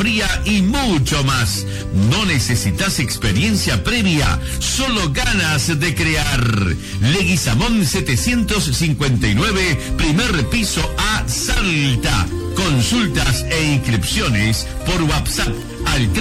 y mucho más. No necesitas experiencia previa, solo ganas de crear. Leguizamón 759, primer piso A, Salta. Consultas e inscripciones por WhatsApp al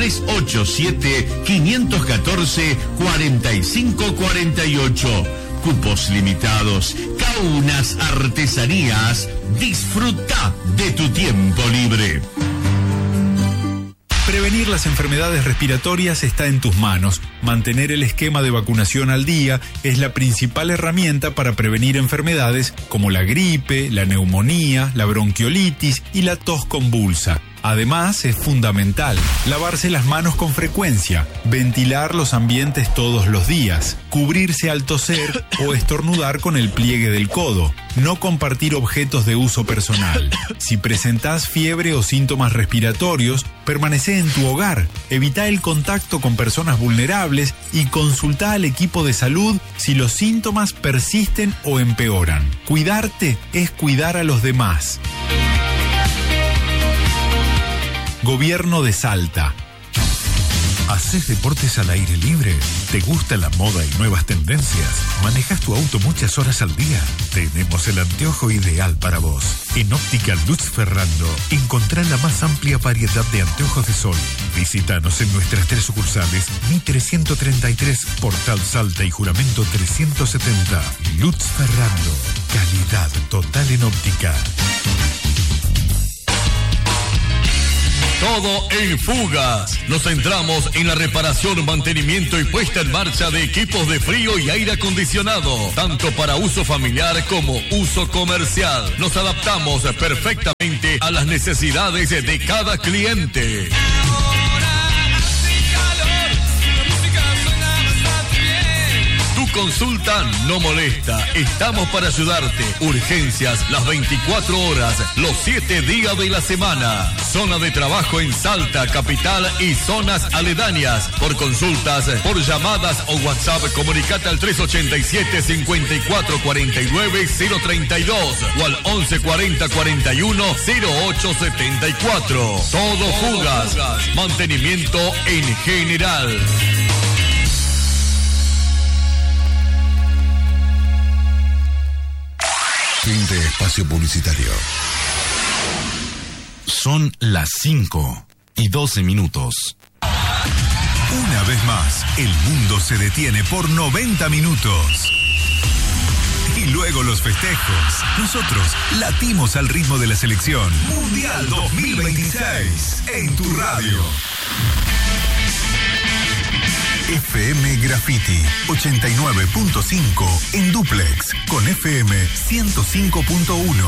387-514-4548. Cupos limitados. Kaunas Artesanías. Disfruta de tu tiempo libre. Prevenir las enfermedades respiratorias está en tus manos. Mantener el esquema de vacunación al día es la principal herramienta para prevenir enfermedades como la gripe, la neumonía, la bronquiolitis y la tos convulsa. Además, es fundamental lavarse las manos con frecuencia, ventilar los ambientes todos los días, cubrirse al toser o estornudar con el pliegue del codo, no compartir objetos de uso personal. Si presentás fiebre o síntomas respiratorios, permanecé en tu hogar, evita el contacto con personas vulnerables y consulta al equipo de salud si los síntomas persisten o empeoran. Cuidarte es cuidar a los demás. Gobierno de Salta. ¿Haces deportes al aire libre? ¿Te gusta la moda y nuevas tendencias? ¿Manejas tu auto muchas horas al día? Tenemos el anteojo ideal para vos. En Óptica Lutz Ferrando encontrá la más amplia variedad de anteojos de sol. Visítanos en nuestras 3 sucursales, Mitre 133, Portal Salta y Juramento 370. Lutz Ferrando. Calidad total en óptica. Todo en Fugas. Nos centramos en la reparación, mantenimiento y puesta en marcha de equipos de frío y aire acondicionado, tanto para uso familiar como uso comercial. Nos adaptamos perfectamente a las necesidades de cada cliente. Consulta no molesta. Estamos para ayudarte. Urgencias las 24 horas, los 7 días de la semana. Zona de trabajo en Salta, capital y zonas aledañas. Por consultas, por llamadas o WhatsApp, comunicate al 387-5449-032 o al 1140-41-0874. Todo Fugas. Mantenimiento en general. Fin de espacio publicitario. Son las 5:12. Una vez más, el mundo se detiene por 90 minutos. Y luego los festejos. Nosotros latimos al ritmo de la selección. Mundial 2026 en tu radio. FM Graffiti 89.5 en dúplex con FM 105.1.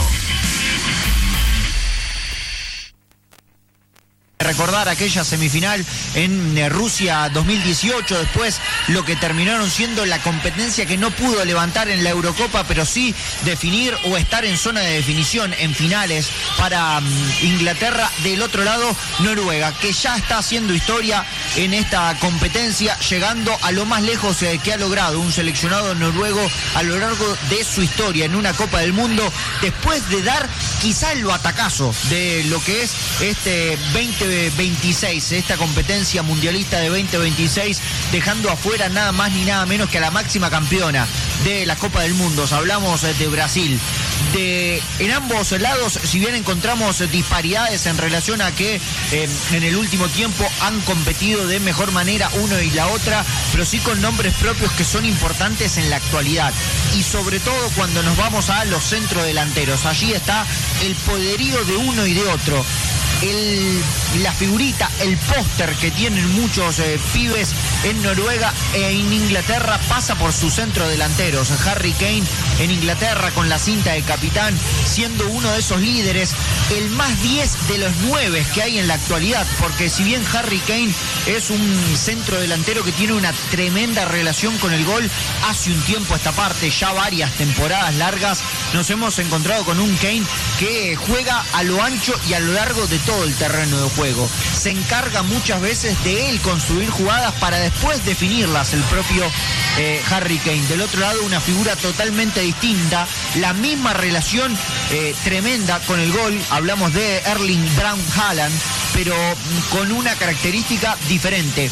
Recordar aquella semifinal en Rusia 2018, después lo que terminaron siendo la competencia que no pudo levantar en la Eurocopa, pero sí definir o estar en zona de definición en finales para Inglaterra. Del otro lado, Noruega, que ya está haciendo historia en esta competencia, llegando a lo más lejos que ha logrado un seleccionado noruego a lo largo de su historia en una Copa del Mundo, después de dar quizá el batacazo de lo que es este 2026, esta competencia mundialista de 2026, dejando afuera nada más ni nada menos que a la máxima campeona de la Copa del Mundo. Hablamos de Brasil. En ambos lados, si bien encontramos disparidades en relación a que en el último tiempo han competido de mejor manera uno y la otra, pero sí con nombres propios que son importantes en la actualidad, y sobre todo cuando nos vamos a los centrodelanteros. Allí está el poderío de uno y de otro. La figurita, el póster que tienen muchos pibes en Noruega e en Inglaterra pasa por sus centrodelanteros. Harry Kane en Inglaterra con la cinta de capitán, siendo uno de esos líderes, el más 10 de los 9 que hay en la actualidad, porque si bien Harry Kane es un centrodelantero que tiene una tremenda relación con el gol, hace un tiempo a esta parte, ya varias temporadas largas, nos hemos encontrado con un Kane que juega a lo ancho y a lo largo de todo el terreno de juego. Se encarga muchas veces de él construir jugadas para después definirlas el propio Harry Kane. Del otro lado, una figura totalmente distinta, la misma relación tremenda con el gol. Hablamos de Erling Braut Haaland, pero con una característica diferente.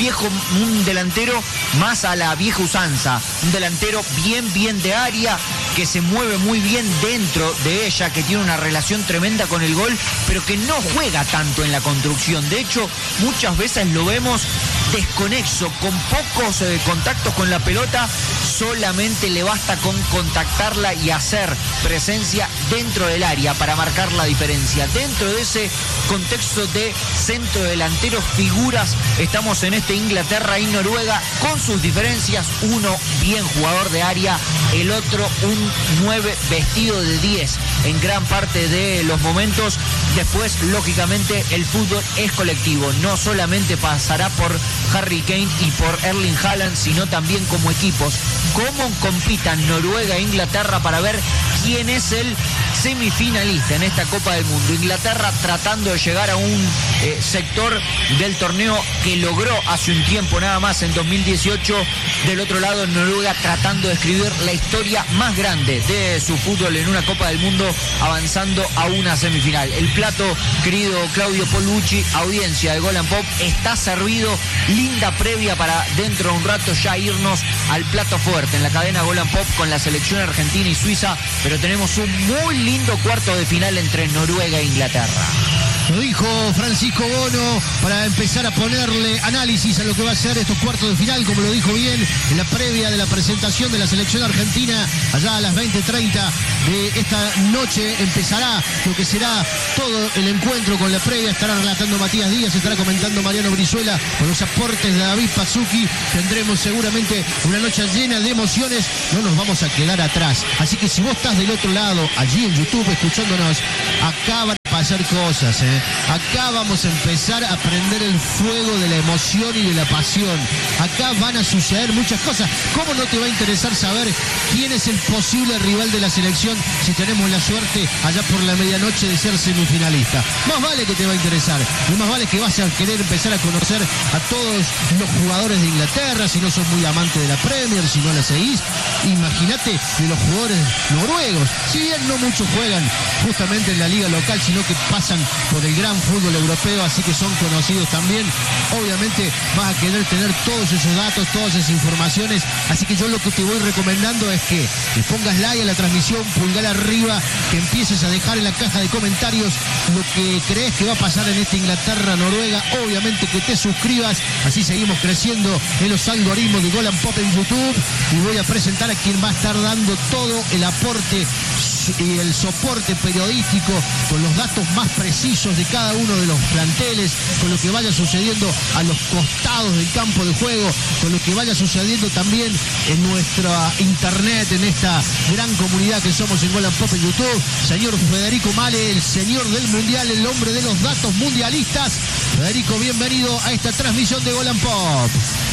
Un delantero más a la vieja usanza, un delantero bien de área, que se mueve muy bien dentro de ella, que tiene una relación tremenda con el gol, pero que no juega tanto en la construcción. De hecho, muchas veces lo vemos desconexo, con pocos contactos con la pelota, solamente le basta con contactarla y hacer presencia dentro del área para marcar la diferencia. Dentro de ese contexto de centro delantero, figuras, estamos en este Inglaterra y Noruega con sus diferencias, uno bien jugador de área, el otro un 9 vestido de 10 en gran parte de los momentos. Después, lógicamente, el fútbol es colectivo, no solamente pasará por Harry Kane y por Erling Haaland, sino también como equipos, cómo compitan Noruega e Inglaterra para ver quién es el semifinalista en esta Copa del Mundo. Inglaterra tratando de llegar a un sector del torneo que logró hace un tiempo nada más, en 2018. Del otro lado, Noruega tratando de escribir la historia más grande de su fútbol en una Copa del Mundo, avanzando a una semifinal. El plato, querido Claudio Polucci, audiencia de Gol and Pop, está servido. Linda previa para dentro de un rato ya irnos al plato fuerte en la cadena Gol and Pop con la selección argentina y Suiza, pero tenemos un muy lindo cuarto de final entre Noruega e Inglaterra. Lo dijo Francisco Bono para empezar a ponerle análisis a lo que va a ser estos cuartos de final, como lo dijo bien en la previa de la presentación de la selección argentina. Allá a las 20:30 de esta noche empezará lo que será todo el encuentro con la previa. Estará relatando Matías Díaz, estará comentando Mariano Brizuela con los aportes de David Pazuki. Tendremos seguramente una noche llena de emociones, no nos vamos a quedar atrás. Así que si vos estás del otro lado, allí en YouTube, escuchándonos, acá van a pasar cosas, Acá vamos a empezar a prender el fuego de la emoción y de la pasión. Acá van a suceder muchas cosas. ¿Cómo no te va a interesar saber quién es el posible rival de la selección si tenemos la suerte allá por la medianoche de ser semifinalista? Más vale que te va a interesar. Y más vale que vas a querer empezar a conocer a todos los jugadores de Inglaterra, si no sos muy amante de la Premier, si no la seguís. Imagínate de los jugadores noruegos. Si bien no muchos juegan justamente en la liga local, sino que pasan por el gran fútbol europeo, así que son conocidos también. Obviamente vas a querer tener todos esos datos, todas esas informaciones, así que yo lo que te voy recomendando es que le pongas like a la transmisión, pulgar arriba, que empieces a dejar en la caja de comentarios lo que crees que va a pasar en esta Inglaterra-Noruega. Obviamente que te suscribas, así seguimos creciendo en los algoritmos de Gol and Pop en YouTube, y voy a presentar a quien va a estar dando todo el aporte y el soporte periodístico con los datos más precisos de cada uno de los planteles, con lo que vaya sucediendo a los costados del campo de juego, con lo que vaya sucediendo también en nuestra internet, en esta gran comunidad que somos en Gol and Pop en YouTube. Señor Federico Male, el señor del mundial, el hombre de los datos mundialistas. Federico, bienvenido a esta transmisión de Gol and Pop.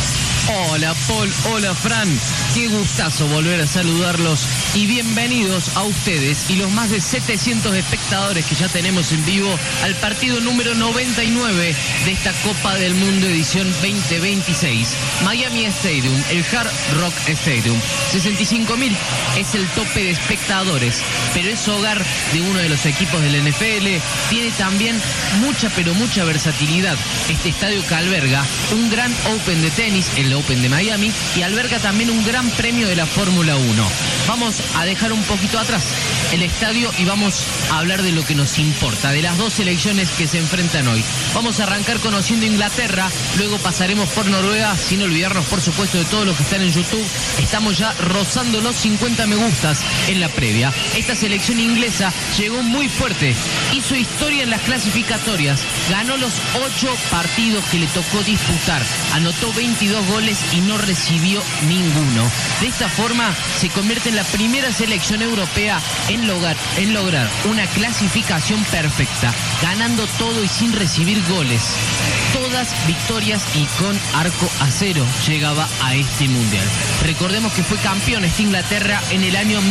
Hola Paul, hola Fran, qué gustazo volver a saludarlos y bienvenidos a ustedes y los más de 700 espectadores que ya tenemos en vivo al partido número 99 de esta Copa del Mundo edición 2026. Miami Stadium, el Hard Rock Stadium, 65.000 es el tope de espectadores, pero es hogar de uno de los equipos del NFL, tiene también mucha versatilidad. Este estadio que alberga un gran Open de tenis, el Open de Miami, y alberga también un gran premio de la Fórmula 1. Vamos a dejar un poquito atrás el estadio y vamos a hablar de lo que nos importa, de las dos selecciones que se enfrentan hoy. Vamos a arrancar conociendo Inglaterra, luego pasaremos por Noruega, sin olvidarnos por supuesto de todos los que están en YouTube. Estamos ya rozando los 50 me gustas en la previa. Esta selección inglesa llegó muy fuerte, hizo historia en las clasificatorias, ganó los 8 partidos que le tocó disputar, anotó 22 goles y no recibió ninguno. De esta forma se convierte en la primera selección europea en lograr una clasificación perfecta, ganando todo y sin recibir goles. Todas victorias y con arco a cero llegaba a este mundial. Recordemos que fue campeón esta Inglaterra en el año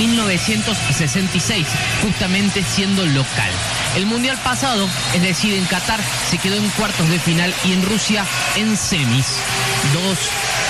1966, justamente siendo local. El mundial pasado, es decir, en Qatar, se quedó en cuartos de final y en Rusia en semis. Dos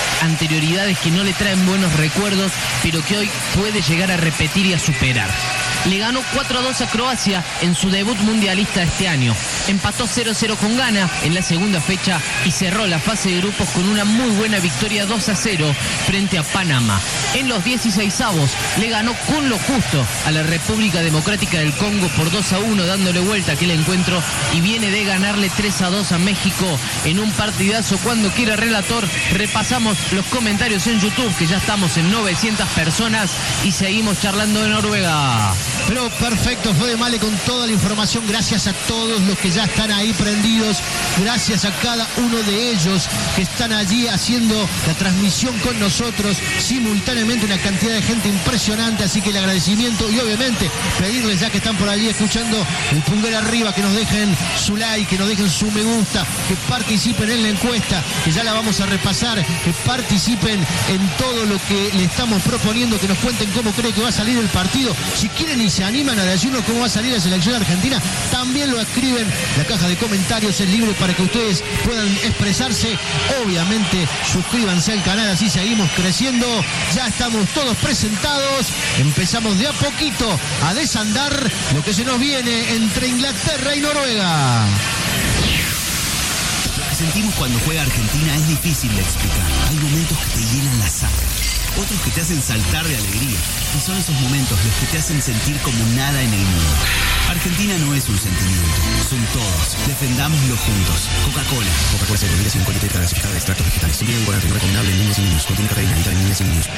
anterioridades que no le traen buenos recuerdos, pero que hoy puede llegar a repetir y a superar. le ganó 4-2 a Croacia en su debut mundialista este año. Empató 0-0 con Ghana en la segunda fecha y cerró la fase de grupos con una muy buena victoria 2-0 frente a Panamá. En los 16avos le ganó con lo justo a la República Democrática del Congo por 2-1, dándole vuelta a aquel encuentro, y viene de ganarle 3-2 a México en un partidazo. Cuando quiera, relator, repasamos los comentarios en YouTube, que ya estamos en 900 personas y seguimos charlando de Noruega. Pero perfecto, Fede Male con toda la información. Gracias a todos los que ya están ahí prendidos. Gracias a cada uno de ellos que están allí haciendo la transmisión con nosotros simultáneamente. Una cantidad de gente impresionante, así que el agradecimiento, y obviamente pedirles, ya que están por allí escuchando, el pulgar arriba, que nos dejen su like, que nos dejen su me gusta, que participen en la encuesta, que ya la vamos a repasar, que participen en todo lo que le estamos proponiendo, que nos cuenten cómo cree que va a salir el partido. Si quieren y se animan a decirnos cómo va a salir la selección argentina, también lo escriben. La caja de comentarios es libre para que ustedes puedan expresarse. Obviamente suscríbanse al canal, así seguimos creciendo. Ya estamos todos presentados. Empezamos de a poquito a desandar lo que se nos viene entre Inglaterra y Noruega. Lo que sentimos cuando juega Argentina es difícil de explicar. Hay momentos que te llenan la sangre, otros que te hacen saltar de alegría, y son esos momentos los que te hacen sentir como nada en el mundo. Argentina no es un sentimiento, son todos. Defendámoslo juntos. Coca-Cola. Coca-Cola se bebida sin cualquier gasificada de extractos vegetales. Sin embolato, recomendable en niños y niños. Contiene cafeína, evita en niños y niños.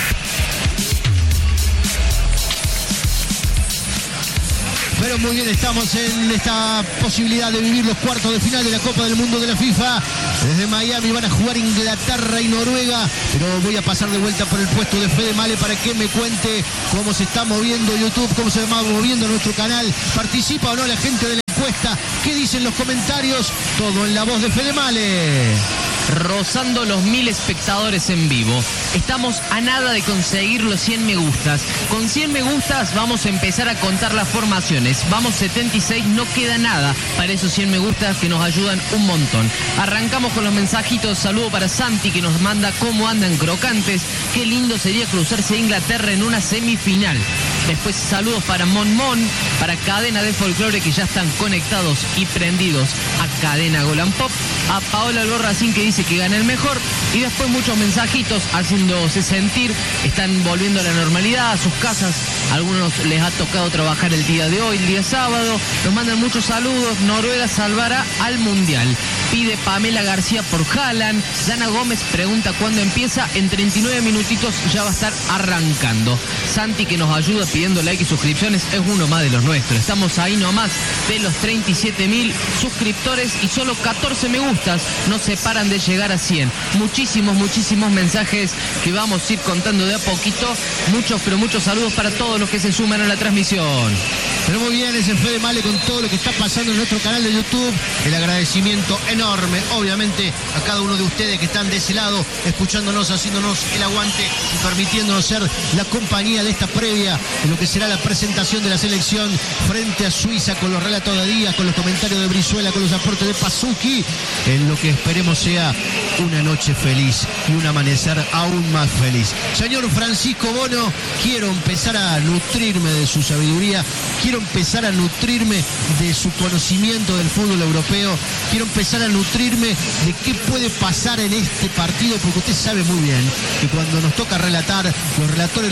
Pero muy bien, estamos en esta posibilidad de vivir los cuartos de final de la Copa del Mundo de la FIFA. Desde Miami van a jugar Inglaterra y Noruega, pero voy a pasar de vuelta por el puesto de Fede Male para que me cuente cómo se está moviendo YouTube, cómo se va moviendo nuestro canal. ¿Participa o no la gente de la encuesta? ¿Qué dicen los comentarios? Todo en la voz de Fede Male. Rozando los 1000 espectadores en vivo. Estamos a nada de conseguir los 100 me gustas. Con 100 me gustas vamos a empezar a contar las formaciones. Vamos 76, no queda nada para esos 100 me gustas que nos ayudan un montón. Arrancamos con los mensajitos. Saludo para Santi, que nos manda cómo andan crocantes. Qué lindo sería cruzarse a Inglaterra en una semifinal. Después saludos para Mon, para Cadena de Folclore, que ya están conectados y prendidos a Cadena Golan Pop. A Paola Alborracín, que dice que gana el mejor. Y después muchos mensajitos haciéndose sentir. Están volviendo a la normalidad, a sus casas. A algunos les ha tocado trabajar el día de hoy, el día sábado. Nos mandan muchos saludos. Noruega salvará al Mundial. Pide Pamela García por Haaland. Dana Gómez pregunta cuándo empieza. En 39 minutitos ya va a estar arrancando. Santi, que nos ayuda pidiendo like y suscripciones, es uno más de los nuestros. Estamos ahí nomás de los 37.000 suscriptores y solo 14 me gustas nos separan de llegar a 100. Muchísimos mensajes que vamos a ir contando de a poquito. Muchos, pero muchos saludos para todos los que se suman a la transmisión. Pero muy bien, ese Fede Male con todo lo que está pasando en nuestro canal de YouTube. El agradecimiento enorme, obviamente, a cada uno de ustedes que están de ese lado, escuchándonos, haciéndonos el aguante y permitiéndonos ser la compañía de esta previa de lo que será la presentación de la selección frente a Suiza, con los relatos de Díaz, con los comentarios de Brizuela, con los aportes de Pasuki, en lo que esperemos sea una noche feliz y un amanecer aún más feliz. Señor Francisco Bono, quiero empezar a nutrirme de su sabiduría, quiero empezar a nutrirme de su conocimiento del fútbol europeo, quiero empezar a nutrirme de qué puede pasar en este partido, porque usted sabe muy bien que cuando nos toca relatar, los relatores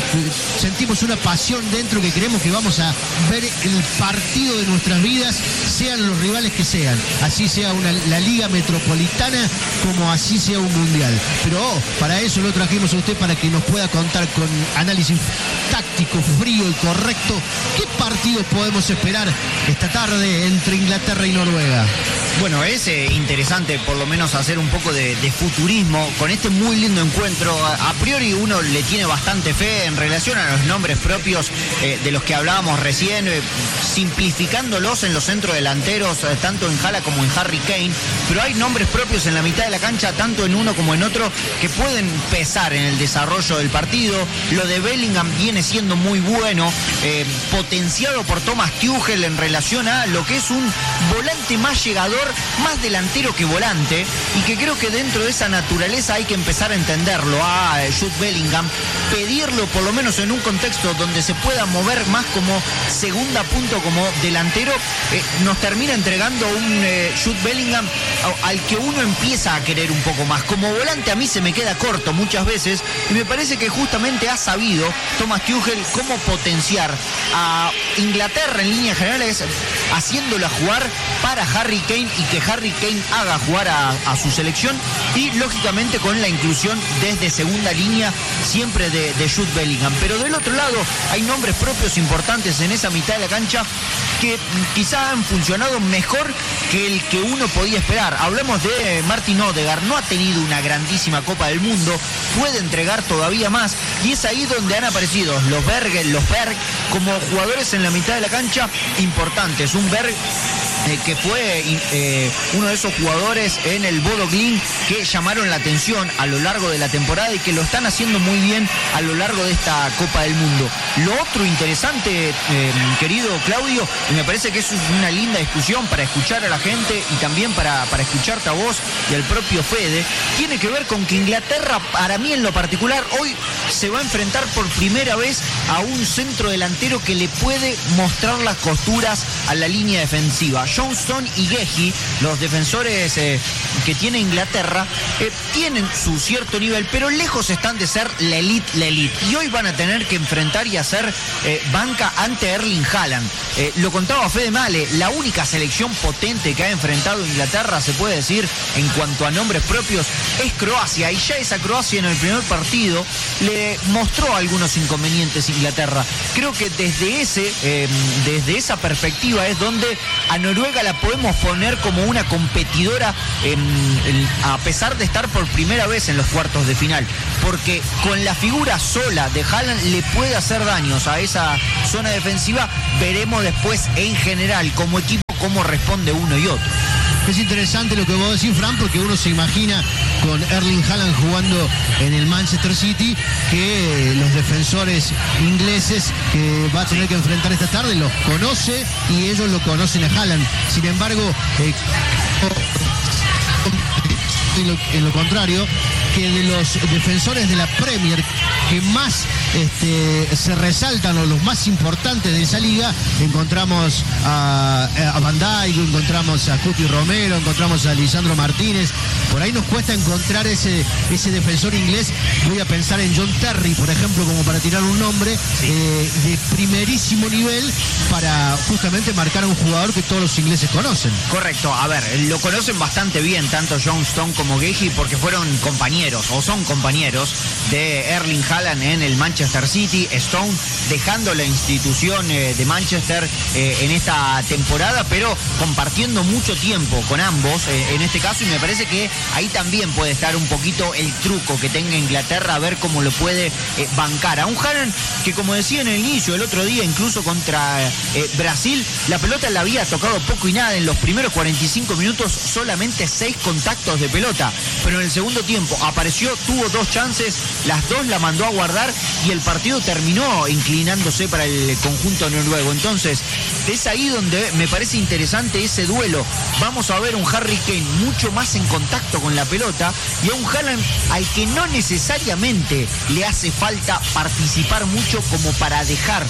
sentimos una pasión dentro, que creemos que vamos a ver el partido de nuestras vidas, sean los rivales que sean, así sea la Liga Metropolitana como así sea un Mundial. Pero para eso lo trajimos a usted, para que nos pueda contar con análisis táctico, frío y correcto, qué partido podemos esperar esta tarde entre Inglaterra y Noruega. Bueno, es interesante por lo menos hacer un poco de futurismo con este muy lindo encuentro. A priori uno le tiene bastante fe en relación a los nombres propios de los que hablábamos recién, simplificándolos en los centrodelanteros, tanto en Haaland como en Harry Kane, pero hay nombres propios en la mitad de la cancha, tanto en uno como en otro, que pueden pesar en el desarrollo del partido. Lo de Bellingham viene siendo muy bueno, potenciado por Thomas Tuchel en relación a lo que es un volante más llegador jugador más delantero que volante y que creo que dentro de esa naturaleza hay que empezar a entenderlo a Jude Bellingham, pedirlo por lo menos en un contexto donde se pueda mover más como segunda punto, como delantero, nos termina entregando un Jude Bellingham al que uno empieza a querer un poco más. Como volante a mí se me queda corto muchas veces y me parece que justamente ha sabido Thomas Tuchel cómo potenciar a Inglaterra en líneas generales, haciéndola jugar para Harry Kane y que Harry Kane haga jugar a su selección y lógicamente con la inclusión desde segunda línea siempre de Jude Bellingham. Pero del otro lado hay nombres propios importantes en esa mitad de la cancha que quizá han funcionado mejor que el que uno podía esperar. Hablemos de Martin Odegaard, no ha tenido una grandísima Copa del Mundo, puede entregar todavía más y es ahí donde han aparecido los Berg como jugadores en la mitad de la cancha importantes. Un Berg que fue uno de esos jugadores en el Bodo Glimt que llamaron la atención a lo largo de la temporada y que lo están haciendo muy bien a lo largo de esta Copa del Mundo. Lo otro interesante, querido Claudio, y me parece que eso es una linda discusión para escuchar a la gente y también para escucharte a vos y al propio Fede, tiene que ver con que Inglaterra, para mí en lo particular, hoy se va a enfrentar por primera vez a un centro delantero que le puede mostrar las costuras a la línea defensiva. John Stone y Guehi, los defensores que tiene Inglaterra, tienen su cierto nivel, pero lejos están de ser la elite. Y hoy van a tener que enfrentar y hacer banca ante Erling Haaland. Lo contaba Fede Male, la única selección potente que ha enfrentado Inglaterra, se puede decir, en cuanto a nombres propios, es Croacia. Y ya esa Croacia en el primer partido le mostró algunos inconvenientes a Inglaterra. Creo que desde esa perspectiva es donde a Noruega la podemos poner como una competidora a pesar de estar por primera vez en los cuartos de final, porque con la figura sola de Haaland le puede hacer daños a esa zona defensiva. Veremos después en general como equipo cómo responde uno y otro. Es interesante lo que vos decís, Fran, porque uno se imagina con Erling Haaland jugando en el Manchester City que los defensores ingleses que va a tener que enfrentar esta tarde los conoce y ellos lo conocen a Haaland. Sin embargo, en lo contrario, que de los defensores de la Premier que más se resaltan o los más importantes de esa liga, encontramos a Van Dijk, encontramos a Cuti Romero, encontramos a Lisandro Martínez. Por ahí nos cuesta encontrar ese defensor inglés. Voy a pensar en John Terry, por ejemplo, como para tirar un nombre de primerísimo nivel para justamente marcar a un jugador que todos los ingleses conocen. Correcto, a ver, lo conocen bastante bien tanto John Stone como Guehi porque fueron compañeros o son compañeros de Erling Haaland en el Manchester City. Stone dejando la institución de Manchester en esta temporada, pero compartiendo mucho tiempo con ambos en este caso, y me parece que ahí también puede estar un poquito el truco que tenga Inglaterra, a ver cómo lo puede bancar a un Haaland que, como decía en el inicio, el otro día incluso contra Brasil, la pelota la había tocado poco y nada. En los primeros 45 minutos solamente 6 contactos de pelota, pero en el segundo tiempo apareció, tuvo 2 chances, las 2 la mandó a guardar y el partido terminó inclinándose para el conjunto noruego. Entonces es ahí donde me parece interesante ese duelo. Vamos a ver un Harry Kane mucho más en contacto con la pelota y a un Haaland al que no necesariamente le hace falta participar mucho como para dejar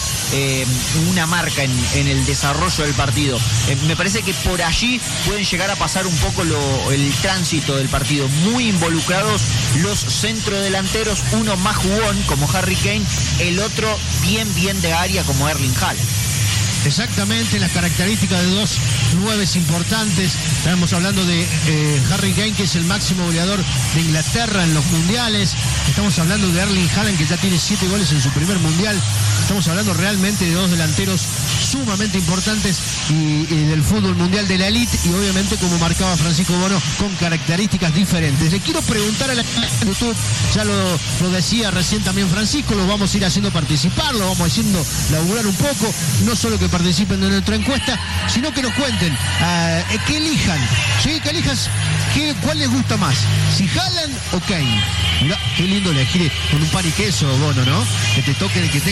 una marca en el desarrollo del partido. Me parece que por allí pueden llegar a pasar un poco el tránsito del partido. Muy involucrados los centrodelanteros, uno más jugón como Harry Kane, el otro bien de área como Erling Haaland. Exactamente, las características de 2 9s importantes. Estamos hablando de Harry Kane, que es el máximo goleador de Inglaterra en los mundiales. Estamos hablando de Erling Haaland, que ya tiene 7 goles en su primer mundial. Estamos hablando realmente de 2 delanteros sumamente importantes y del fútbol mundial de la elite, y obviamente, como marcaba Francisco Bono, con características diferentes. Le quiero preguntar a la gente de YouTube, ya lo decía recién también Francisco, los vamos a ir haciendo participar, los vamos haciendo laburar un poco, no solo que participen de nuestra encuesta, sino que nos cuenten que elijan, ¿sí? Que elijas cuál les gusta más, si Haaland o Kane. Mirá, qué lindo elegir con un pan y queso, Bono, ¿no? Que te toque, que tengas que elegir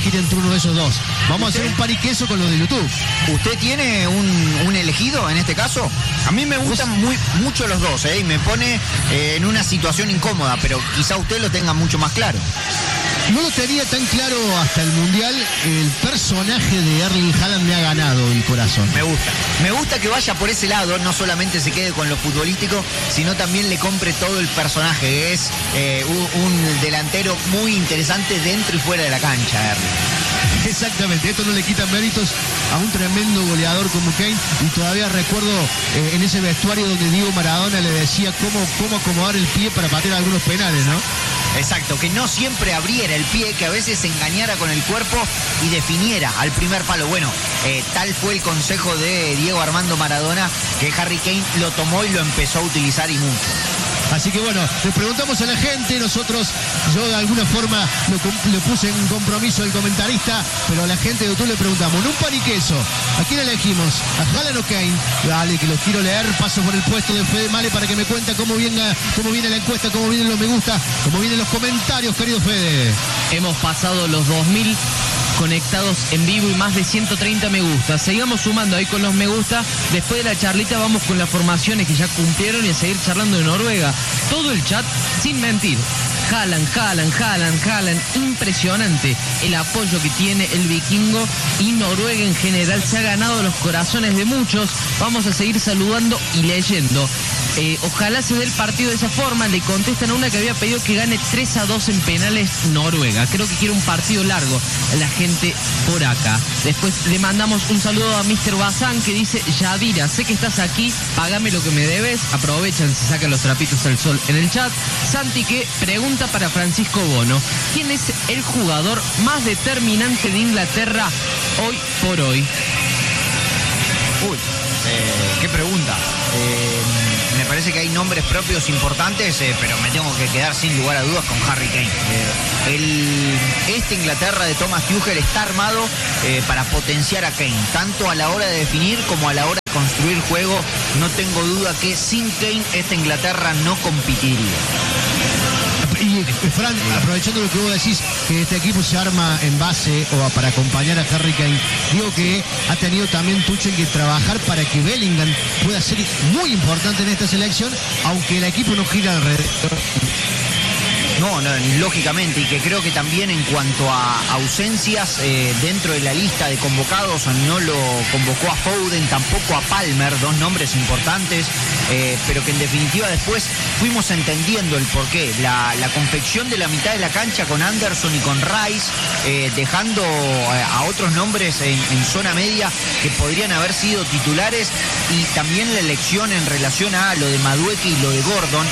elegir entre uno de esos dos. Vamos a hacer un pan y queso con los de YouTube. ¿Usted tiene un elegido en este caso? A mí me gustan mucho los dos, y me pone en una situación incómoda, pero quizá usted lo tenga mucho más claro. No lo tenía tan claro hasta el Mundial. El personaje de Erling Haaland me ha ganado el corazón. Me gusta que vaya por ese lado, no solamente se quede con lo futbolístico, sino también le compre todo el personaje. Es un delantero muy interesante dentro y fuera de la cancha, Erling. Exactamente, esto no le quita méritos a un tremendo goleador como Kane, y todavía recuerdo en ese vestuario donde Diego Maradona le decía cómo acomodar el pie para patear algunos penales, ¿no? Exacto, que no siempre abriera el pie, que a veces se engañara con el cuerpo y definiera al primer palo. Bueno, tal fue el consejo de Diego Armando Maradona, que Harry Kane lo tomó y lo empezó a utilizar, y mucho. Así que bueno, le preguntamos a la gente, yo de alguna forma le puse en compromiso al comentarista, pero a la gente de YouTube le preguntamos, en un pan y queso, ¿a quién elegimos? ¿A Haaland o Kane? Dale, que los quiero leer, paso por el puesto de Fede Male para que me cuente cómo viene la encuesta, cómo vienen los me gusta, cómo vienen los comentarios, querido Fede. Hemos pasado los 2000 conectados en vivo y más de 130 me gusta. Sigamos sumando ahí con los me gusta. Después de la charlita vamos con las formaciones que ya cumplieron y a seguir charlando de Noruega. Todo el chat, sin mentir. Haaland. Impresionante el apoyo que tiene el vikingo, y Noruega en general se ha ganado los corazones de muchos. Vamos a seguir saludando y leyendo. Ojalá se dé el partido de esa forma. Le contestan a una que había pedido que gane 3-2 en penales Noruega. Creo que quiere un partido largo la gente por acá. Después le mandamos un saludo a Mr. Bazán, que dice: Yadira, sé que estás aquí, págame lo que me debes. Aprovechan, se sacan los trapitos al sol en el chat. Santi, que pregunta para Francisco Bono: ¿quién es el jugador más determinante de Inglaterra hoy por hoy? Uy, qué pregunta. Me parece que hay nombres propios importantes, pero me tengo que quedar sin lugar a dudas con Harry Kane. Esta Inglaterra de Thomas Tuchel está armado para potenciar a Kane, tanto a la hora de definir como a la hora de construir juego. No tengo duda que sin Kane esta Inglaterra no competiría. Y Fran, aprovechando lo que vos decís, que este equipo se arma en base o para acompañar a Harry Kane, digo que ha tenido también Tuchel que trabajar para que Bellingham pueda ser muy importante en esta selección, aunque el equipo no gira alrededor. No, lógicamente, y que creo que también en cuanto a ausencias dentro de la lista de convocados, no lo convocó a Foden, tampoco a Palmer, dos nombres importantes, pero que en definitiva después fuimos entendiendo el porqué. La confección de la mitad de la cancha con Anderson y con Rice, dejando a otros nombres en zona media que podrían haber sido titulares, y también la elección en relación a lo de Madueke y lo de Gordon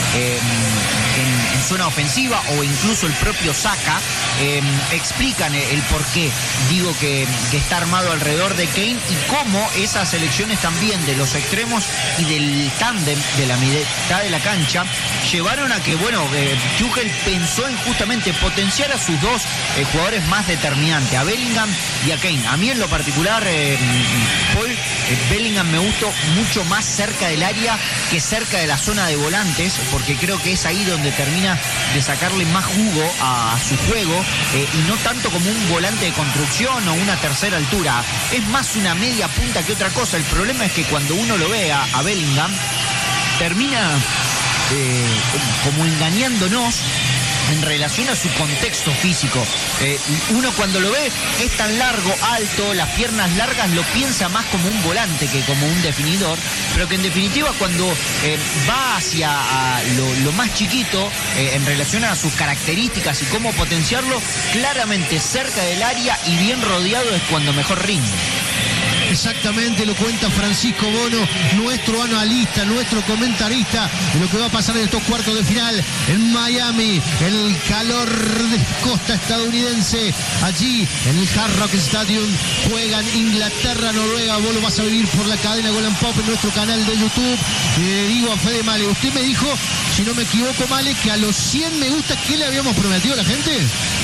en zona ofensiva, o incluso el propio Saka, explican el porqué. Digo que está armado alrededor de Kane, y cómo esas elecciones también de los extremos y del tándem de la mitad de la cancha llevaron a que, Tuchel pensó en justamente potenciar a sus dos jugadores más determinantes, a Bellingham y a Kane. A mí en lo particular, Paul, Bellingham me gustó mucho más cerca del área que cerca de la zona de volantes, porque creo que es ahí donde termina de sacarle más jugo a su juego, y no tanto como un volante de construcción o una tercera altura. Es más una media punta que otra cosa. El problema es que cuando uno lo ve a Bellingham, termina como engañándonos en relación a su contexto físico. Uno cuando lo ve es tan largo, alto, las piernas largas, lo piensa más como un volante que como un definidor, pero que en definitiva cuando va hacia lo más chiquito, en relación a sus características y cómo potenciarlo, claramente cerca del área y bien rodeado es cuando mejor rinde. Exactamente, lo cuenta Francisco Bono, nuestro analista, nuestro comentarista de lo que va a pasar en estos cuartos de final en Miami, el calor de costa estadounidense. Allí en el Hard Rock Stadium juegan Inglaterra, Noruega. Vos lo vas a vivir por la cadena Golan Pop en nuestro canal de YouTube. Le digo a Fede Male, usted me dijo, si no me equivoco, Male, que a los 100 me gusta, ¿qué le habíamos prometido a la gente?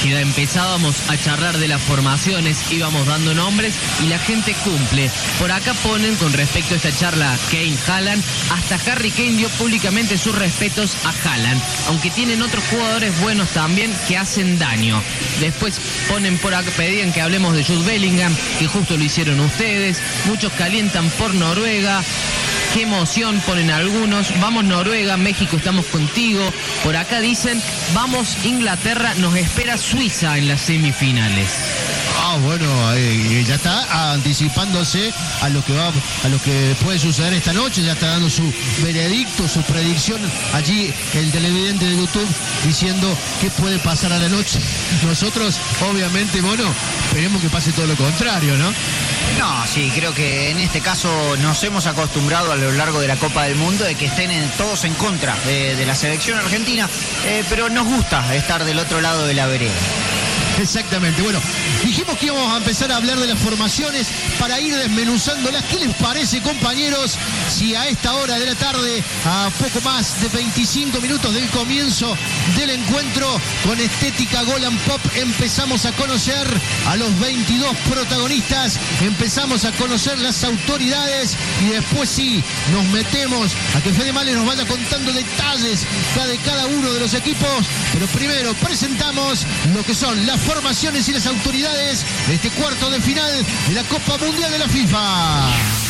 que empezábamos a charlar de las formaciones, íbamos dando nombres y la gente cumple. Por acá ponen con respecto a esta charla Kane-Haaland, hasta Harry Kane dio públicamente sus respetos a Haaland, aunque tienen otros jugadores buenos también que hacen daño. Después ponen por acá, pedían que hablemos de Jude Bellingham, que justo lo hicieron ustedes. Muchos calientan por Noruega. Qué emoción, ponen algunos. Vamos Noruega, México, estamos contigo. Por acá dicen, vamos Inglaterra, nos espera Suiza en las semifinales. Bueno, ya está anticipándose a lo que puede suceder esta noche, ya está dando su veredicto, su predicción allí el televidente de YouTube diciendo qué puede pasar a la noche. Nosotros, obviamente, esperemos que pase todo lo contrario, ¿no? No, sí, creo que en este caso nos hemos acostumbrado a lo largo de la Copa del Mundo de que estén todos en contra de la selección argentina, pero nos gusta estar del otro lado de la vereda. Exactamente. Bueno, dijimos que íbamos a empezar a hablar de las formaciones para ir desmenuzándolas. ¿Qué les parece, compañeros, si a esta hora de la tarde, a poco más de 25 minutos del comienzo del encuentro con estética Gol and Pop, empezamos a conocer a los 22 protagonistas, empezamos a conocer las autoridades y después sí, nos metemos a que Fede Male nos vaya contando detalles de cada uno de los equipos, pero primero presentamos lo que son las formaciones y las autoridades de este cuarto de final de la Copa Mundial de la FIFA.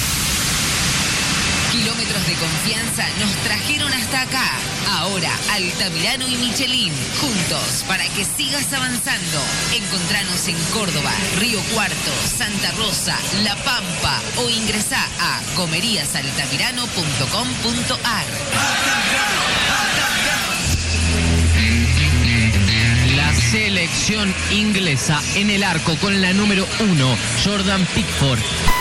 Kilómetros de confianza nos trajeron hasta acá. Ahora Altamirano y Michelin, juntos para que sigas avanzando. Encontranos en Córdoba, Río Cuarto, Santa Rosa, La Pampa o ingresá a comeriasaltamirano.com.ar. Selección inglesa en el arco con la número 1, Jordan Pickford.